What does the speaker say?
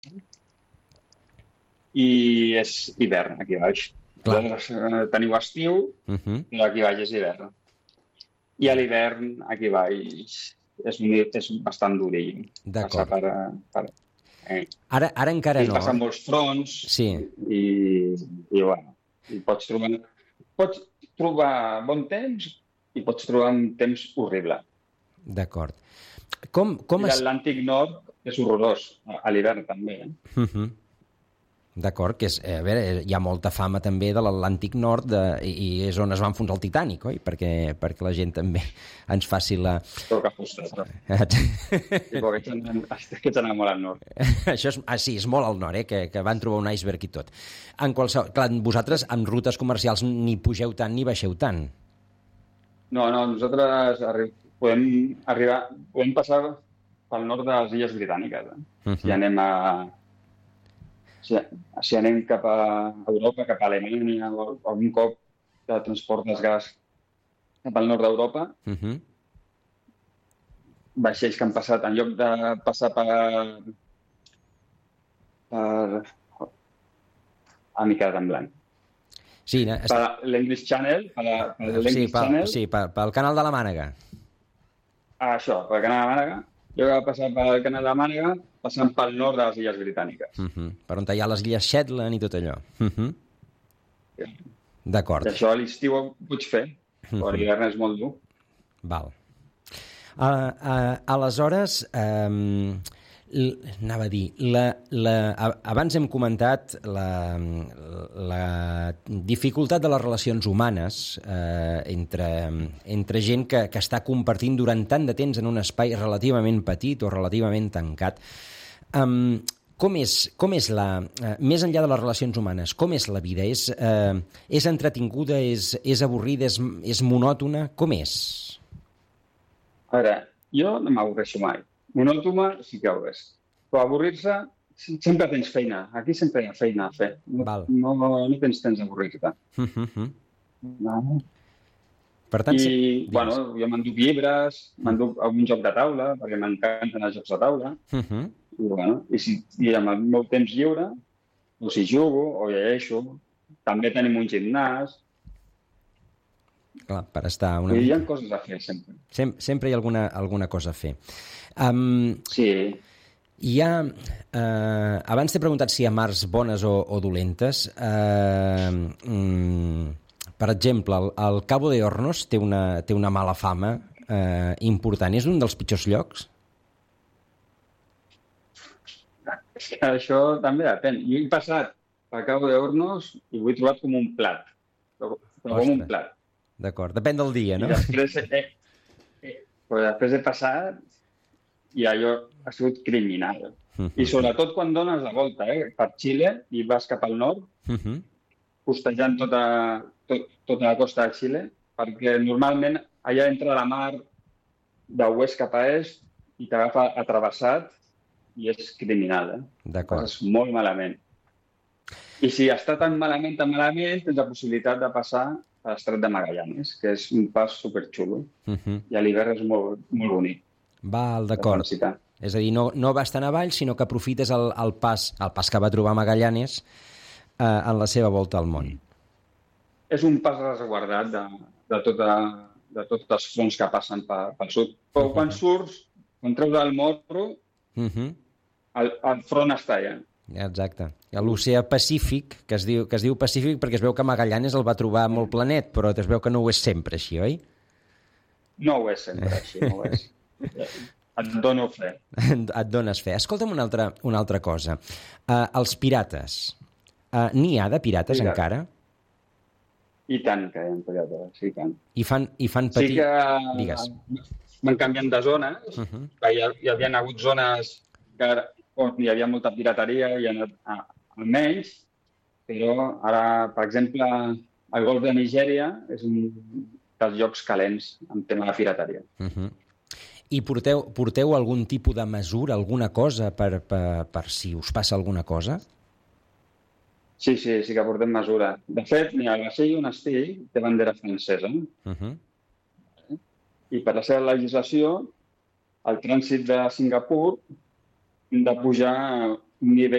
i és hivern aquí baix. Teniu estiu, però aquí baix és hivern. I a l'hivern aquí baix és bastant durill. Passa Ara encara no. Passen molts fronts i bueno, i pots trobar bon temps i pots trobar un temps horrible. D'acord. I l'Atlàntic Nord és horrorós, a l'hivern també. D'acord, que és, a veure, hi ha molta fama també de l'Atlàntic Nord i és on es va enfonsar el Titanic, oi? Perquè la gent també ens faci la... Però que fostes, no? Que ets anat molt al nord. Això sí, és molt al nord, que van trobar un iceberg i tot. En qualsevol... Clar, vosaltres amb rutes comercials ni pugeu tant ni baixeu tant. No, nosaltres podem passar pel nord de les Illes Britàniques. Si anem si anem cap a Europa, cap a Alemanya, o algun cop que transportes gas cap al nord d'Europa, vaixells que han passat, en lloc de passar per mica en blanc. Sí, per l'English Channel, pel canal de la Mànega. Això, pel canal de la Mànega. Jo que va passar pel canal de la Mànega, passant pel nord de les Illes Britàniques. Per on hi ha les Illes Shetland i tot allò. D'acord. I això a l'estiu ho pots fer, però l'hivern és molt dur. Val. Aleshores, anava a dir, abans hem comentat la dificultat de les relacions humanes entre gent que està compartint durant tant de temps en un espai relativament petit o relativament tancat. Com és més enllà de les relacions humanes, com és la vida? És entretinguda, és avorrida, és monòtona? Com és? A veure, jo no m'avorreixo mai. Monòtona sí que ho és. Però avorrir-se, sempre tens feina. Aquí sempre hi ha feina a fer. No tens temps d'avorrir-te. Per tant, jo m'enduc llibres, m'enduc algun joc de taula, perquè m'encanten els jocs de taula. I amb el meu temps lliure, o si jugo, o llegeixo. També tenim un gimnàs. Clar, per estar hi ha coses a fer, sempre. Sempre hi ha alguna cosa a fer. Sí. Hi ha... abans t'he preguntat si hi ha mars bones o dolentes. Per exemple, el Cabo de Hornos té una mala fama important. És un dels pitjors llocs? Això també depèn. Jo he passat pel Cabo de Hornos i ho he trobat com un plat. Com un plat. D'acord, depèn del dia, no? I després he passat i allò ha sigut criminal. I sobretot quan dones la volta per Xile i vas cap al nord, costejant tota la costa de Xile, perquè normalment allà entra la mar d'oest cap a est i t'agafa atravessat i és criminal. D'acord. Passes molt malament. I si està tan malament, tens la possibilitat de passar a l'Estret de Magallanes, que és un pas superxulo. I a l'hivern és molt, molt bonic. Val, d'acord. És a dir, no vas tan avall, sinó que aprofites el pas que va trobar Magallanes en la seva volta al món. És un pas resguardat de tots els fronts que passen pel sud. Però quan surts, quan treus el morro, el front està allà. Exacte. L'oceà Pacífic, que es diu Pacífic perquè es veu que Magallanes el va trobar molt planet, però es veu que no ho és sempre així, oi? No ho és sempre així, no ho és. Et dono fe. Et dones fe. Escolta'm una altra cosa. Els pirates. N'hi ha de pirates encara? I tant que hi ha pirates, sí, tant. I fan patir... Sí que Digues. van canviant de zones. Hi havia hagut zones on hi havia molta pirateria i ha anat almenys, però ara, per exemple, el golf de Nigèria és un dels llocs calents en tema de pirateria. I porteu algun tipus de mesura, alguna cosa per si us passa alguna cosa? Sí que portem mesura. De fet, ni el vaixell on estigui té bandera francesa. I per la seva legislació, el trànsit de Singapur hem de pujar un nivell